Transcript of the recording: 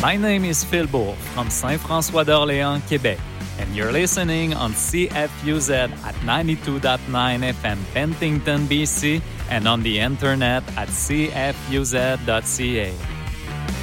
My name is Phil Bourg from Saint-François d'Orléans, Quebec, and you're listening on CFUZ at 92.9 FM Penticton, BC, and on the internet at cfuz.ca.